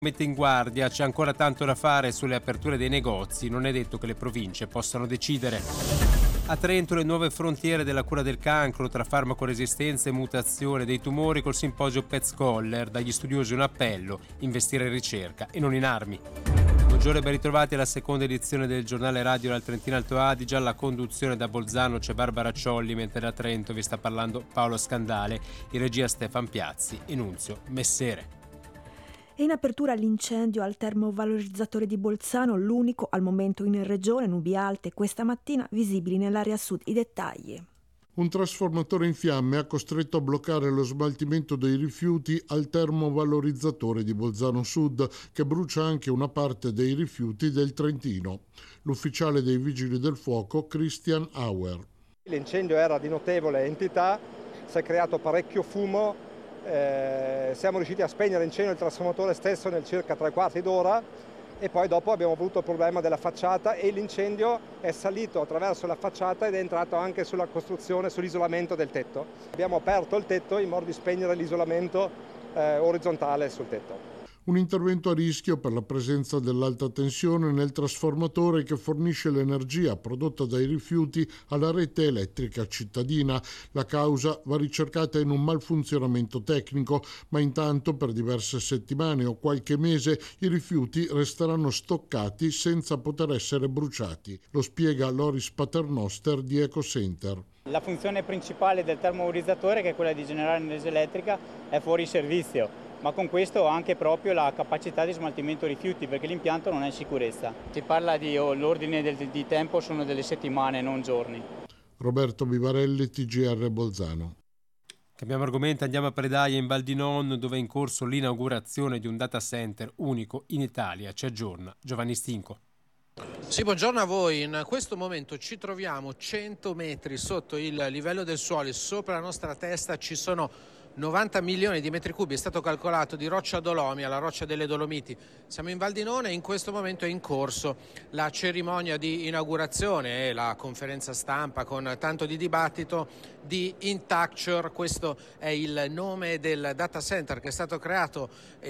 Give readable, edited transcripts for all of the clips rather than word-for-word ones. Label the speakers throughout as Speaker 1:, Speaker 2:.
Speaker 1: Mette in guardia, c'è ancora tanto da fare sulle aperture dei negozi, non è detto che le province possano decidere. A Trento le nuove frontiere della cura del cancro tra farmacoresistenza e mutazione dei tumori col simposio Pet Scholar, dagli studiosi un appello, investire in ricerca e non in armi. Buongiorno e ben ritrovati alla seconda edizione del giornale radio dal Trentino Alto Adige. Alla conduzione da Bolzano c'è Barbara Ciolli, mentre da Trento vi sta parlando Paolo Scandale, in regia Stefan Piazzi e Nunzio Messere.
Speaker 2: E in apertura l'incendio al termovalorizzatore di Bolzano, l'unico al momento in regione, nubi alte questa mattina visibili nell'area sud. I dettagli.
Speaker 3: Un trasformatore in fiamme ha costretto a bloccare lo smaltimento dei rifiuti al termovalorizzatore di Bolzano Sud, che brucia anche una parte dei rifiuti del Trentino. L'ufficiale dei Vigili del Fuoco, Christian Auer.
Speaker 4: L'incendio era di notevole entità, si è creato parecchio fumo. Siamo riusciti a spegnere l'incendio del trasformatore stesso nel circa 3/4 d'ora e poi dopo abbiamo avuto il problema della facciata e l'incendio è salito attraverso la facciata ed è entrato anche sulla costruzione, sull'isolamento del tetto. Abbiamo aperto il tetto in modo di spegnere l'isolamento orizzontale sul tetto.
Speaker 3: Un intervento a rischio per la presenza dell'alta tensione nel trasformatore che fornisce l'energia prodotta dai rifiuti alla rete elettrica cittadina. La causa va ricercata in un malfunzionamento tecnico, ma intanto per diverse settimane o qualche mese i rifiuti resteranno stoccati senza poter essere bruciati. Lo spiega Loris Paternoster di Ecocenter.
Speaker 5: La funzione principale del termovalorizzatore, che è quella di generare energia elettrica, è fuori servizio. Ma con questo ha anche proprio la capacità di smaltimento rifiuti, perché l'impianto non è in sicurezza. Si parla l'ordine di tempo sono delle settimane, non giorni.
Speaker 3: Roberto Vivarelli, TGR Bolzano.
Speaker 1: Cambiamo argomento, andiamo a Predaia in Val di Non, dove è in corso l'inaugurazione di un data center unico in Italia. Ci aggiorna Giovanni Stinco.
Speaker 6: Sì, buongiorno a voi. In questo momento ci troviamo 100 metri sotto il livello del suolo e sopra la nostra testa ci sono 90 milioni di metri cubi, è stato calcolato, di roccia dolomia, la roccia delle Dolomiti. Siamo in Val di Non e in questo momento è in corso la cerimonia di inaugurazione e la conferenza stampa con tanto di dibattito di Intacture. Questo è il nome del data center che è stato creato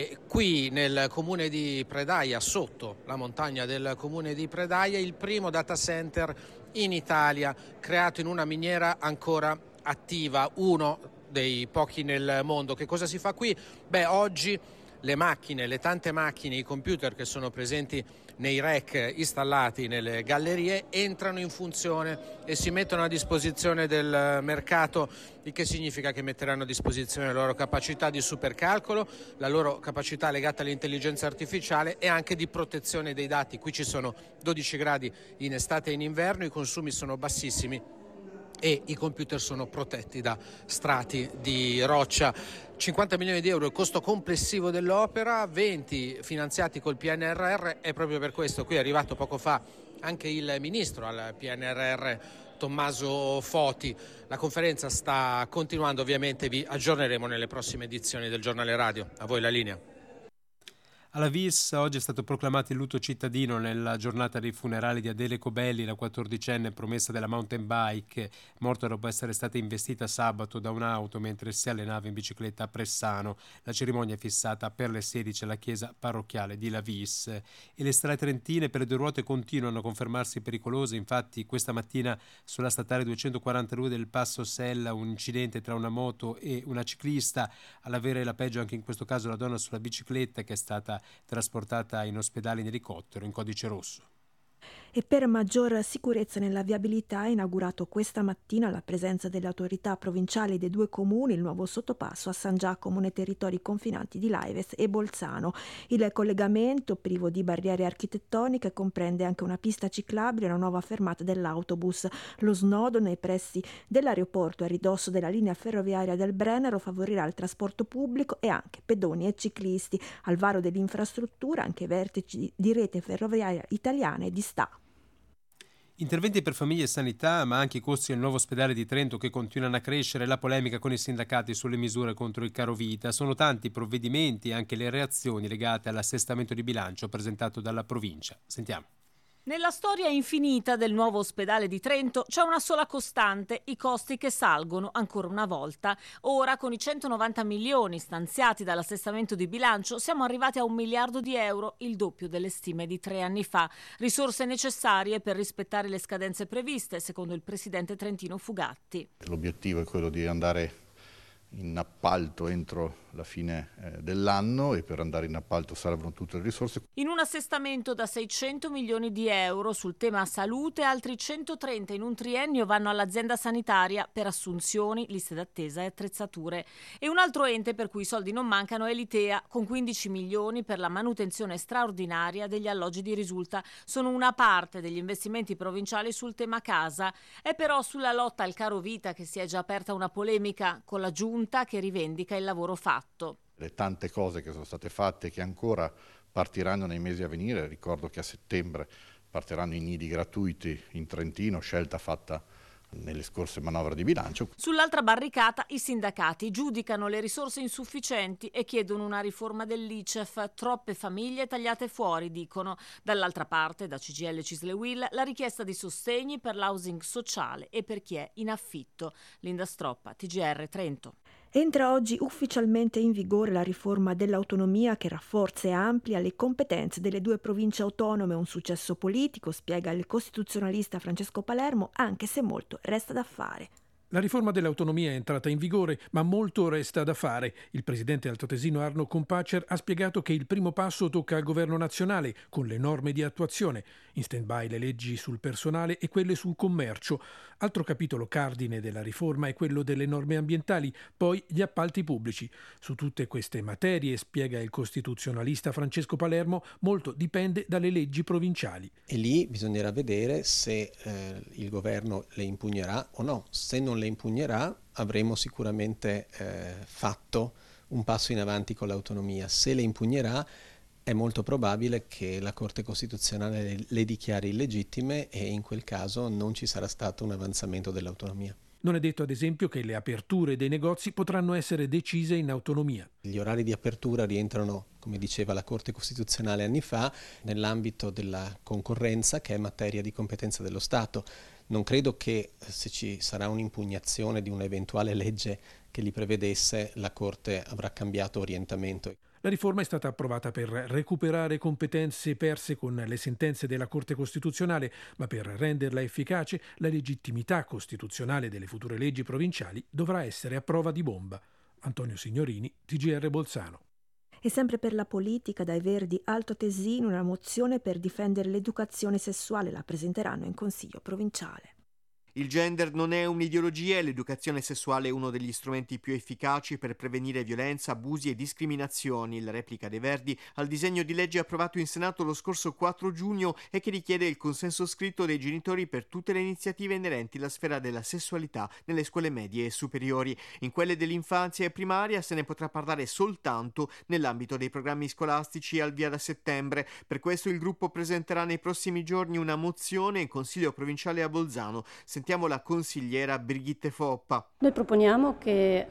Speaker 6: qui nel comune di Predaia, sotto la montagna del comune di Predaia, il primo data center in Italia creato in una miniera ancora attiva, uno dei pochi nel mondo. Che cosa si fa qui? Oggi le macchine, le tante macchine, i computer che sono presenti nei rack installati nelle gallerie entrano in funzione e si mettono a disposizione del mercato, il che significa che metteranno a disposizione la loro capacità di supercalcolo, la loro capacità legata all'intelligenza artificiale e anche di protezione dei dati. Qui ci sono 12 gradi in estate e in inverno, i consumi sono bassissimi e i computer sono protetti da strati di roccia. 50 milioni di euro il costo complessivo dell'opera, 20 finanziati col PNRR, e proprio per questo qui è arrivato poco fa anche il ministro al PNRR Tommaso Foti. La conferenza sta continuando, ovviamente vi aggiorneremo nelle prossime edizioni del giornale radio. A voi la linea.
Speaker 1: Alla VIS oggi è stato proclamato il lutto cittadino nella giornata dei funerali di Adele Cobelli, la 14enne promessa della mountain bike, morta dopo essere stata investita sabato da un'auto mentre si allenava in bicicletta a Pressano. La cerimonia è fissata per le 16 alla chiesa parrocchiale di La Vis. E le strade trentine per le due ruote continuano a confermarsi pericolose. Infatti questa mattina sulla statale 242 del Passo Sella un incidente tra una moto e una ciclista, all'avere la peggio anche in questo caso la donna sulla bicicletta che è stata trasportata in ospedale in elicottero in codice rosso.
Speaker 2: E per maggior sicurezza nella viabilità è inaugurato questa mattina, alla presenza delle autorità provinciali dei due comuni, il nuovo sottopasso a San Giacomo nei territori confinanti di Laives e Bolzano. Il collegamento, privo di barriere architettoniche, comprende anche una pista ciclabile e una nuova fermata dell'autobus. Lo snodo nei pressi dell'aeroporto a ridosso della linea ferroviaria del Brennero favorirà il trasporto pubblico e anche pedoni e ciclisti. Al varo dell'infrastruttura anche i vertici di rete ferroviaria italiana e di STA.
Speaker 1: Interventi per famiglie e sanità, ma anche i costi del nuovo ospedale di Trento che continuano a crescere, la polemica con i sindacati sulle misure contro il caro vita. Sono tanti i provvedimenti e anche le reazioni legate all'assestamento di bilancio presentato dalla provincia. Sentiamo.
Speaker 7: Nella storia infinita del nuovo ospedale di Trento c'è una sola costante, i costi che salgono ancora una volta. Ora, con i 190 milioni stanziati dall'assestamento di bilancio, siamo arrivati a 1 miliardo di euro, il doppio delle stime di 3 anni fa. Risorse necessarie per rispettare le scadenze previste, secondo il presidente trentino Fugatti.
Speaker 8: L'obiettivo è quello di andare in appalto entro la fine dell'anno, e per andare in appalto servono tutte le risorse.
Speaker 7: In un assestamento da 600 milioni di euro sul tema salute, altri 130 in un triennio vanno all'azienda sanitaria per assunzioni, liste d'attesa e attrezzature. E un altro ente per cui i soldi non mancano è l'Itea, con 15 milioni per la manutenzione straordinaria degli alloggi di risulta. Sono una parte degli investimenti provinciali sul tema casa. È però sulla lotta al caro vita che si è già aperta una polemica, con la giunta che rivendica il lavoro fatto.
Speaker 8: Le tante cose che sono state fatte, che ancora partiranno nei mesi a venire. Ricordo che a settembre partiranno i nidi gratuiti in Trentino, scelta fatta nelle scorse manovre di bilancio.
Speaker 7: Sull'altra barricata i sindacati giudicano le risorse insufficienti e chiedono una riforma dell'ICEF. Troppe famiglie tagliate fuori, dicono. Dall'altra parte, da CGIL, CISL e UIL, la richiesta di sostegni per l'housing sociale e per chi è in affitto. Linda Stroppa, TGR Trento.
Speaker 2: Entra oggi ufficialmente in vigore la riforma dell'autonomia che rafforza e amplia le competenze delle 2 province autonome, un successo politico, spiega il costituzionalista Francesco Palermo, anche se molto resta da fare.
Speaker 9: La riforma dell'autonomia è entrata in vigore, ma molto resta da fare. Il presidente altoatesino Arno Kompatscher ha spiegato che il primo passo tocca al governo nazionale, con le norme di attuazione. In stand-by le leggi sul personale e quelle sul commercio. Altro capitolo cardine della riforma è quello delle norme ambientali, poi gli appalti pubblici. Su tutte queste materie, spiega il costituzionalista Francesco Palermo, molto dipende dalle leggi provinciali.
Speaker 10: E lì bisognerà vedere se il governo le impugnerà o no. Se non le impugnerà, avremo sicuramente fatto un passo in avanti con l'autonomia. Se le impugnerà, è molto probabile che la Corte Costituzionale le dichiari illegittime e in quel caso non ci sarà stato un avanzamento dell'autonomia.
Speaker 9: Non è detto, ad esempio, che le aperture dei negozi potranno essere decise in autonomia.
Speaker 10: Gli orari di apertura rientrano, come diceva la Corte Costituzionale anni fa, nell'ambito della concorrenza, che è materia di competenza dello Stato. Non credo che se ci sarà un'impugnazione di un'eventuale legge che li prevedesse, la Corte avrà cambiato orientamento.
Speaker 9: La riforma è stata approvata per recuperare competenze perse con le sentenze della Corte Costituzionale, ma per renderla efficace la legittimità costituzionale delle future leggi provinciali dovrà essere a prova di bomba. Antonio Signorini, TGR Bolzano.
Speaker 2: E sempre per la politica, dai Verdi altoatesini una mozione per difendere l'educazione sessuale, la presenteranno in Consiglio provinciale.
Speaker 11: Il gender non è un'ideologia e l'educazione sessuale è uno degli strumenti più efficaci per prevenire violenza, abusi e discriminazioni. La replica dei Verdi al disegno di legge approvato in Senato lo scorso 4 giugno e che richiede il consenso scritto dei genitori per tutte le iniziative inerenti alla sfera della sessualità nelle scuole medie e superiori. In quelle dell'infanzia e primaria se ne potrà parlare soltanto nell'ambito dei programmi scolastici al via da settembre. Per questo il gruppo presenterà nei prossimi giorni una mozione in Consiglio provinciale a Bolzano. Sentiamo la consigliera Brigitte Foppa.
Speaker 12: Noi proponiamo che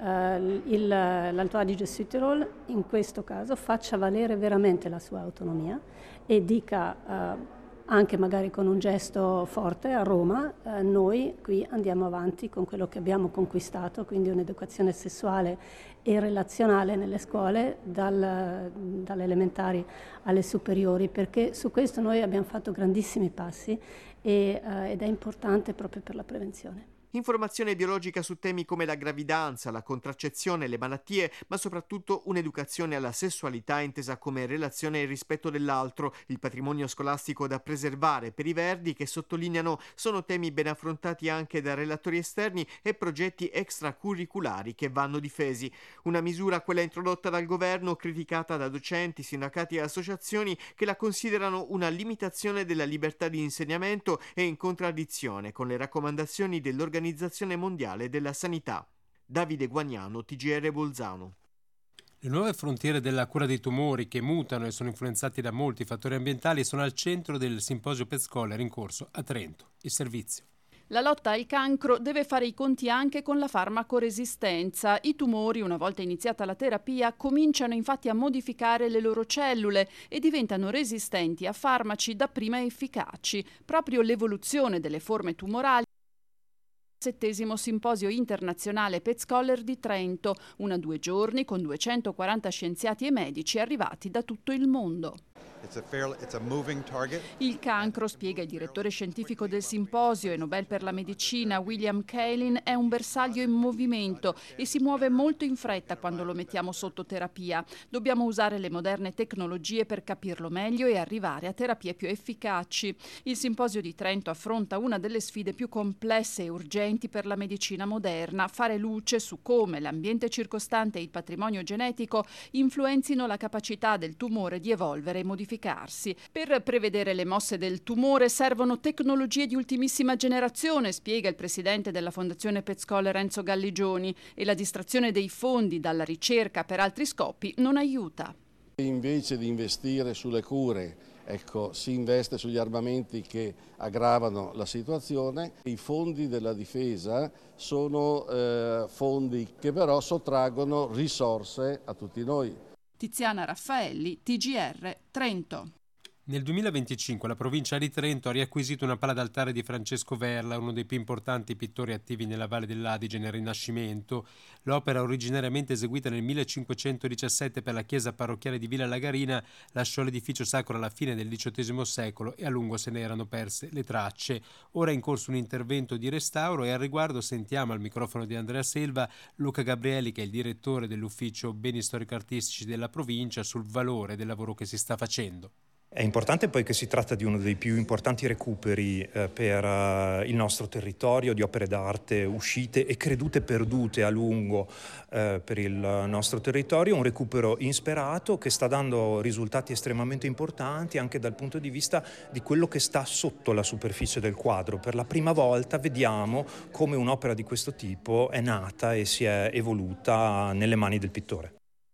Speaker 12: l'Alto Adige-Südtirol in questo caso faccia valere veramente la sua autonomia e dica anche magari con un gesto forte a Roma, noi qui andiamo avanti con quello che abbiamo conquistato, quindi un'educazione sessuale e relazionale nelle scuole dalle elementari alle superiori, perché su questo noi abbiamo fatto grandissimi passi ed è importante proprio per la prevenzione.
Speaker 11: Informazione biologica su temi come la gravidanza, la contraccezione, le malattie, ma soprattutto un'educazione alla sessualità intesa come relazione e rispetto dell'altro, il patrimonio scolastico da preservare per i Verdi che sottolineano sono temi ben affrontati anche da relatori esterni e progetti extracurriculari che vanno difesi. Una misura, quella introdotta dal governo, criticata da docenti, sindacati e associazioni che la considerano una limitazione della libertà di insegnamento e in contraddizione con le raccomandazioni dell'Organizzazione Mondiale della Sanità. Davide Guagnano, TGR Bolzano.
Speaker 1: Le nuove frontiere della cura dei tumori che mutano e sono influenzati da molti fattori ambientali sono al centro del simposio Pet Scholar in corso a Trento. Il servizio.
Speaker 13: La lotta al cancro deve fare i conti anche con la farmacoresistenza. I tumori, una volta iniziata la terapia, cominciano infatti a modificare le loro cellule e diventano resistenti a farmaci dapprima efficaci. Proprio l'evoluzione delle forme tumorali. 7° Simposio internazionale PET-Scholar di Trento, 1-2 giorni con 240 scienziati e medici arrivati da tutto il mondo. Il cancro, spiega il direttore scientifico del simposio e Nobel per la medicina William Kaelin, è un bersaglio in movimento e si muove molto in fretta quando lo mettiamo sotto terapia. Dobbiamo usare le moderne tecnologie per capirlo meglio e arrivare a terapie più efficaci. Il simposio di Trento affronta una delle sfide più complesse e urgenti per la medicina moderna: fare luce su come l'ambiente circostante e il patrimonio genetico influenzino la capacità del tumore di evolvere e modificarsi. Per prevedere le mosse del tumore servono tecnologie di ultimissima generazione, spiega il presidente della Fondazione PET-Scholar Enzo Galligioni, e la distrazione dei fondi dalla ricerca per altri scopi non aiuta.
Speaker 14: Invece di investire sulle cure, si investe sugli armamenti che aggravano la situazione. I fondi della difesa sono fondi che però sottraggono risorse a tutti noi.
Speaker 13: Tiziana Raffaelli, TGR, Trento.
Speaker 1: Nel 2025 la provincia di Trento ha riacquisito una pala d'altare di Francesco Verla, uno dei più importanti pittori attivi nella Valle dell'Adige nel Rinascimento. L'opera, originariamente eseguita nel 1517 per la chiesa parrocchiale di Villa Lagarina, lasciò l'edificio sacro alla fine del XVIII secolo e a lungo se ne erano perse le tracce. Ora è in corso un intervento di restauro e al riguardo sentiamo al microfono di Andrea Selva Luca Gabrieli, che è il direttore dell'ufficio beni storico-artistici della provincia, sul valore del lavoro che si sta facendo.
Speaker 15: È importante poi che si tratta di uno dei più importanti recuperi per il nostro territorio di opere d'arte uscite e credute perdute a lungo per il nostro territorio, un recupero insperato che sta dando risultati estremamente importanti anche dal punto di vista di quello che sta sotto la superficie del quadro. Per la prima volta vediamo come un'opera di questo tipo è nata e si è evoluta nelle mani del pittore.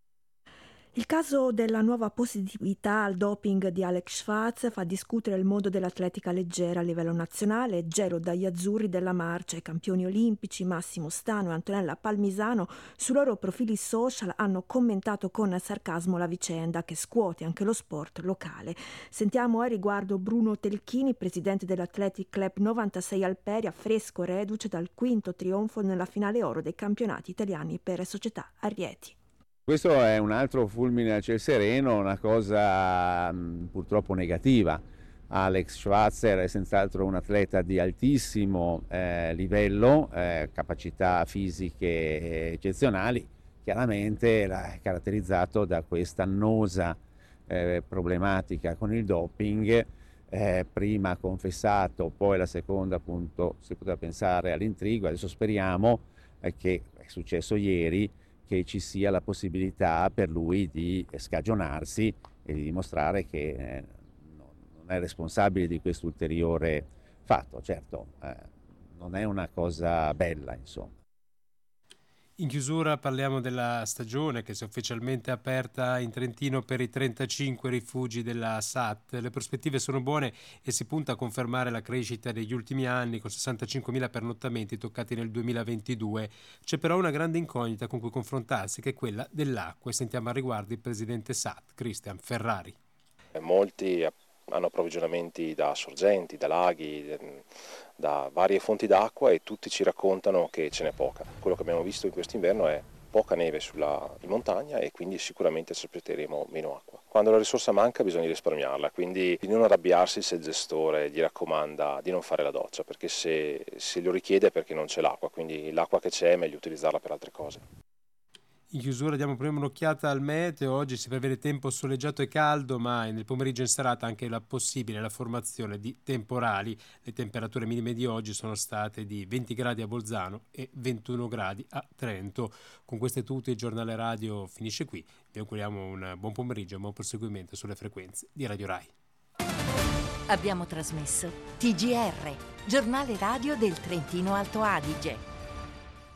Speaker 2: Il caso della nuova positività al doping di Alex Schwarz fa discutere il mondo dell'atletica leggera a livello nazionale. Gelo dagli azzurri della marcia, i campioni olimpici Massimo Stano e Antonella Palmisano sui loro profili social hanno commentato con sarcasmo la vicenda che scuote anche lo sport locale. Sentiamo a riguardo Bruno Telchini, presidente dell'Athletic Club 96 Alperia, fresco reduce dal quinto trionfo nella finale oro dei campionati italiani per società a Rieti.
Speaker 16: Questo è un altro fulmine a ciel sereno, una cosa purtroppo negativa. Alex Schwarzer è senz'altro un atleta di altissimo livello, capacità fisiche eccezionali, chiaramente è caratterizzato da questa annosa problematica con il doping, prima confessato, poi la seconda appunto si poteva pensare all'intrigo, adesso speriamo che è successo ieri, che ci sia la possibilità per lui di scagionarsi e di dimostrare che non è responsabile di questo ulteriore fatto. Certo, non è una cosa bella, insomma.
Speaker 1: In chiusura parliamo della stagione che si è ufficialmente aperta in Trentino per i 35 rifugi della SAT. Le prospettive sono buone e si punta a confermare la crescita degli ultimi anni con 65.000 pernottamenti toccati nel 2022. C'è però una grande incognita con cui confrontarsi, che è quella dell'acqua, e sentiamo al riguardo il presidente SAT, Cristian Ferrari.
Speaker 17: Molti hanno approvvigionamenti da sorgenti, da laghi, da varie fonti d'acqua e tutti ci raccontano che ce n'è poca. Quello che abbiamo visto in quest'inverno è poca neve in montagna e quindi sicuramente aspetteremo meno acqua. Quando la risorsa manca bisogna risparmiarla, quindi di non arrabbiarsi se il gestore gli raccomanda di non fare la doccia, perché se lo richiede è perché non c'è l'acqua, quindi l'acqua che c'è è meglio utilizzarla per altre cose.
Speaker 1: In chiusura diamo prima un'occhiata al meteo. Oggi si prevede tempo soleggiato e caldo, ma nel pomeriggio in serata anche la formazione di temporali. Le temperature minime di oggi sono state di 20 gradi a Bolzano e 21 gradi a Trento. Con questo è tutto, il giornale radio finisce qui. Vi auguriamo un buon pomeriggio e un buon proseguimento sulle frequenze di Radio Rai.
Speaker 18: Abbiamo trasmesso TGR, giornale radio del Trentino Alto Adige.